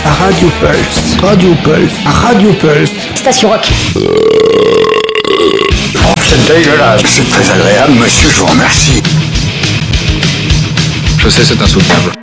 Radio Pulse. Radio Pulse. Radio Pulse. Station Rock. Oh, c'est dégueulasse. C'est très agréable, monsieur, je vous remercie. Je sais, c'est insoutenable.